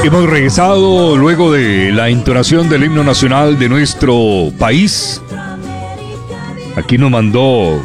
Hemos regresado luego de la entonación del himno nacional de nuestro país. Aquí nos mandó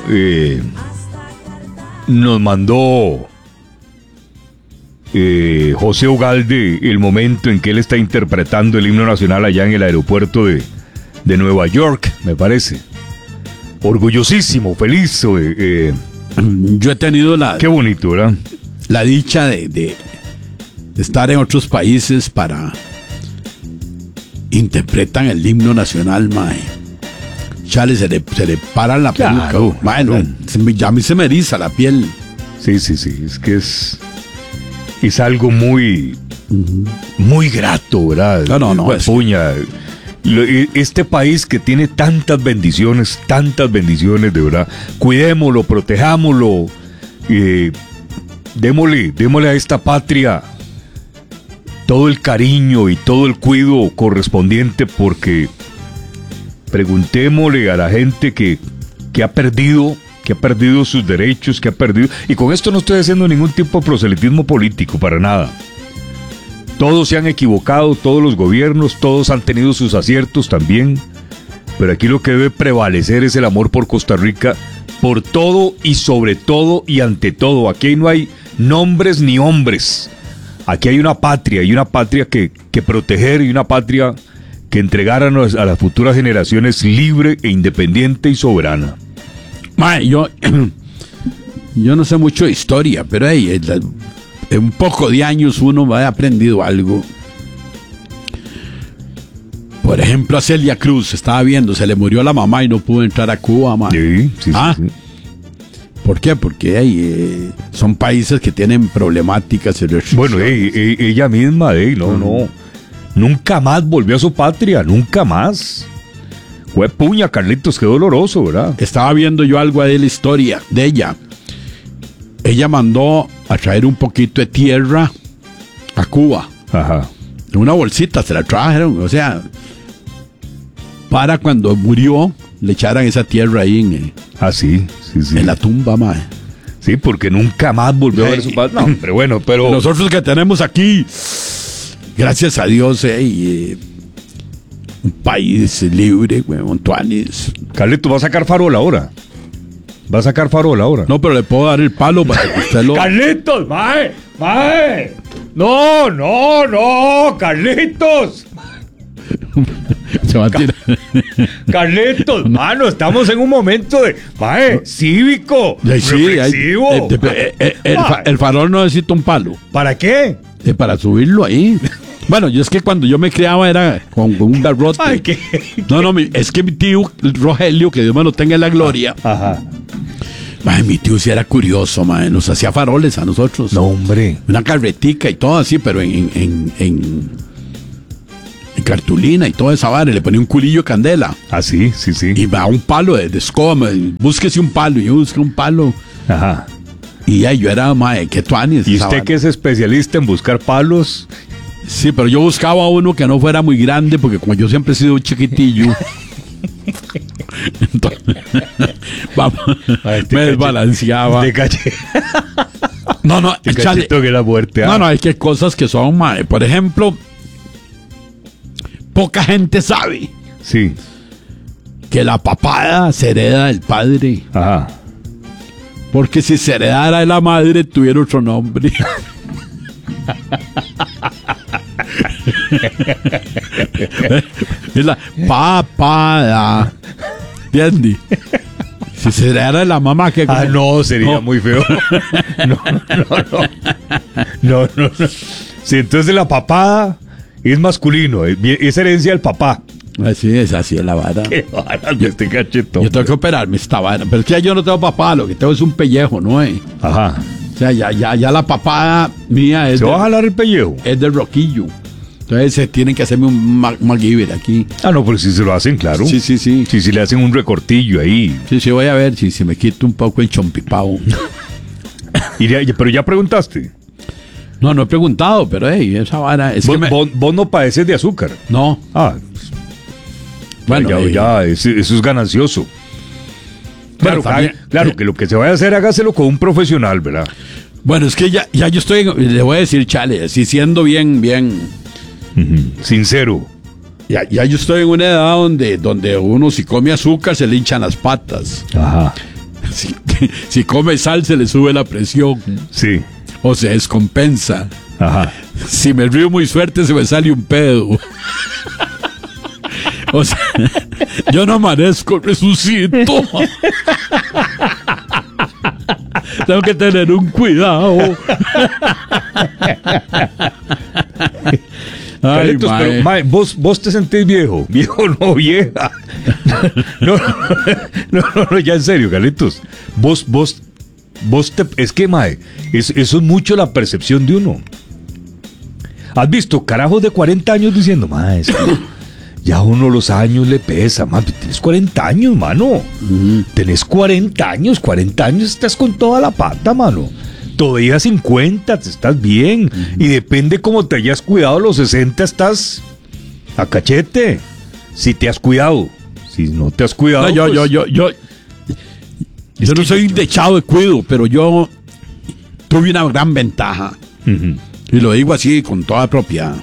José Ugalde el momento en que él está interpretando el himno nacional allá en el aeropuerto de Nueva York, me parece. Orgullosísimo, feliz. Yo he tenido qué bonito, ¿verdad? La dicha de estar en otros países para interpretan el himno nacional, mae. Chale, se le para la peluca. Claro, Bueno, ya a mí se me eriza la piel. Sí, es que es algo muy grato, ¿verdad? No, puña. Este país que tiene tantas bendiciones, de verdad. Cuidémoslo, protejámoslo. Démosle a esta patria todo el cariño y todo el cuidado correspondiente, porque preguntémosle a la gente que ha perdido sus derechos, y con esto no estoy haciendo ningún tipo de proselitismo político, para nada. Todos se han equivocado, todos los gobiernos, todos han tenido sus aciertos también, pero aquí lo que debe prevalecer es el amor por Costa Rica, por todo y sobre todo y ante todo. Aquí no hay nombres ni hombres. Aquí hay una patria que proteger, y una patria que entregar a las futuras generaciones libre e independiente y soberana. Mae, yo no sé mucho de historia, pero en un poco de años uno ha aprendido algo. Por ejemplo, a Celia Cruz, estaba viendo, se le murió la mamá y no pudo entrar a Cuba, mae. Sí. ¿Por qué? Porque son países que tienen problemáticas y restricciones. Bueno, ella misma, nunca más volvió a su patria, nunca más. Fue puña, Carlitos, qué doloroso, ¿verdad? Estaba viendo yo algo de la historia de ella. Ella mandó a traer un poquito de tierra a Cuba. Ajá. En una bolsita se la trajeron, o sea, para cuando murió le echaran esa tierra ahí en la tumba, mae. Sí, porque nunca más volvió a ver su padre. No, pero bueno, pero nosotros que tenemos aquí, gracias a Dios, un país libre, güey, Montuanis. Carlito, ¿va a sacar farol ahora? No, pero le puedo dar el palo para que usted lo... ¡Carlitos, mae! ¡No, Carlitos! Se va a tirar. Carlitos, mano, estamos en un momento de cívico, reflexivo. El farol no necesita un palo. ¿Para qué? Para subirlo ahí. Bueno, yo es que cuando yo me criaba era con un garrote. Ay, ¿qué? No, es que mi tío Rogelio, que Dios me lo tenga en la gloria. Ajá. Mae, mi tío sí era curioso, mae, nos hacía faroles a nosotros. No, hombre. Una carretica y todo así, pero en cartulina y toda esa vara, le ponía un culillo de candela. Ah, sí. Y va un palo de escoba, búsquese un palo, y yo busqué un palo. Ajá. Y ya yo era, mae, que tuanis. ¿Y usted que es especialista en buscar palos? Sí, pero yo buscaba uno que no fuera muy grande, porque como yo siempre he sido un chiquitillo, entonces, vamos, me desbalanceaba. No, el cachito que era muerte. No, es que hay cosas que son, mae. Por ejemplo, poca gente sabe. Sí. Que la papada se hereda del padre. Ajá. Porque si se heredara de la madre, tuviera otro nombre. Es la papada. ¿Entiendes? Si se heredara de la mamá, que no, sería muy feo. No. Sí, entonces la papada es masculino, es herencia del papá. Así es la vara. Qué vara, este cachetón. Yo tengo que operarme esta vara. Pero es que yo no tengo papá, lo que tengo es un pellejo, ¿no? Ajá. O sea, ya la papada mía es... ¿Se va a jalar el pellejo? Es de roquillo. Entonces se tienen que hacerme un MacGyver aquí. Ah, no, pero si se lo hacen, claro. Sí. Si le hacen un recortillo ahí. Sí, voy a ver si se me quita un poco el chompipao. Pero ya preguntaste. No he preguntado, pero esa vara... ¿Vos no padeces de azúcar? No. Bueno, ya eso es ganancioso. Claro, que lo que se vaya a hacer, hágaselo con un profesional, ¿verdad? Bueno, es que ya yo estoy, le voy a decir, chale, así siendo bien Sincero. Ya yo estoy en una edad donde uno si come azúcar se le hinchan las patas. Ajá. Si come sal se le sube la presión. Sí. O se descompensa. Ajá. Si me río muy fuerte se me sale un pedo. O sea, yo no amanezco, resucito. Tengo que tener un cuidado. Carlitos, pero mae, vos te sentís viejo. Viejo no, vieja. No, ya en serio, Carlitos. Es que, mae, eso es mucho la percepción de uno. ¿Has visto carajos de 40 años diciendo, mae, es que ya uno los años le pesa, man? Tienes 40 años, mano. Tenés 40 años estás con toda la pata, mano. Todavía 50, te estás bien. Y depende cómo te hayas cuidado, los 60 estás a cachete. Si te has cuidado. Si no te has cuidado. No, yo no soy un dechado de cuido, pero yo tuve una gran ventaja. Y lo digo así con toda propiedad.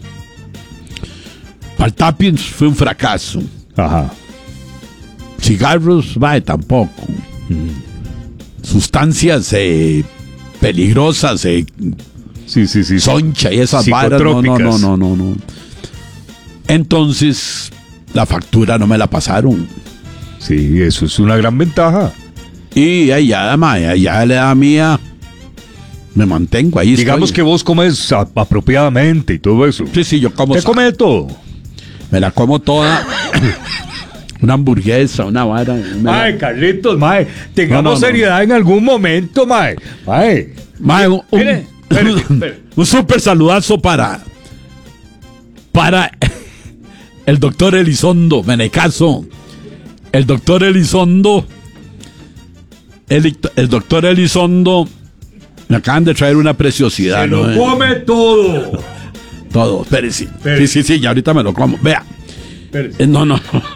Paltapiens fue un fracaso. Ajá. Cigarros, tampoco. Sustancias peligrosas, sí. soncha y esas varas. No. Entonces, la factura no me la pasaron. Sí, eso es una gran ventaja. Y ya la edad mía, me mantengo ahí. Digamos que vos comes apropiadamente y todo eso. Sí, yo como. ¿Te comes de todo? Me la como toda. Una hamburguesa, una vara. Mae, Carlitos, mae, tengamos seriedad en algún momento, mae. Un súper saludazo para el doctor Elizondo, Menecaso. El doctor Elizondo. El doctor Elizondo me acaban de traer una preciosidad. Se lo come todo. Todo, espérese. Sí, ya ahorita me lo como. Vea. No.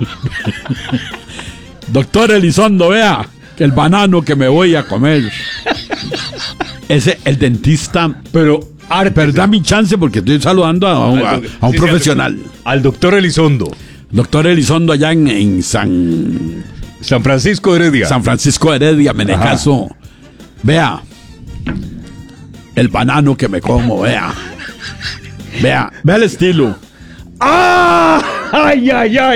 Doctor Elizondo, vea el banano que me voy a comer. Ese, el dentista. Pero da mi chance porque estoy saludando a un profesional. Al doctor Elizondo. Doctor Elizondo allá en San Francisco de Heredia. San Francisco de Heredia, Menecaso. Vea el banano que me como, vea el estilo. ¡Ah! ¡Ay!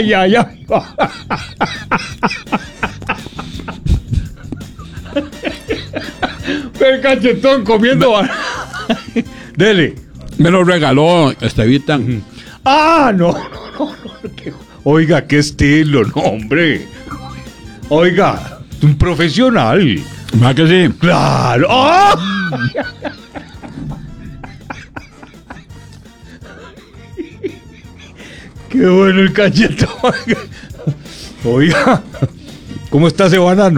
El cachetón comiendo. Dele. Me lo regaló Estevita. ¡Ah! No. Oiga, qué estilo, no, hombre. Oiga, un profesional. ¿Va que sí? ¡Claro! ¡Oh! ¡Qué bueno el cachetón! Oiga, ¿cómo está ese banano?